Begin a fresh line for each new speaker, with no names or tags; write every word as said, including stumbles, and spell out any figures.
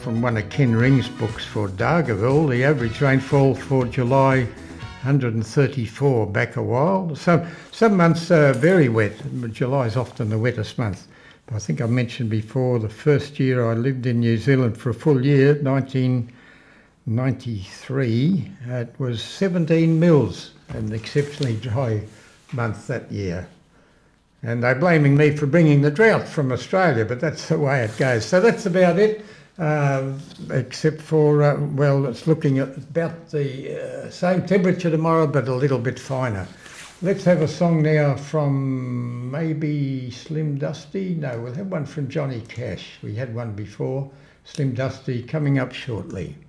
from one of Ken Ring's books for Dargaville. The average rainfall for July, one hundred thirty-four back a while. Some, some months are very wet. July is often the wettest month. I think I mentioned before, the first year I lived in New Zealand for a full year, nineteen ninety-three, it was seventeen mils, an exceptionally dry month that year. And they're blaming me for bringing the drought from Australia, but that's the way it goes. So that's about it, uh, except for, uh, well, it's looking at about the uh, same temperature tomorrow, but a little bit finer. Let's have a song now from maybe Slim Dusty. No, we'll have one from Johnny Cash. We had one before. Slim Dusty coming up shortly.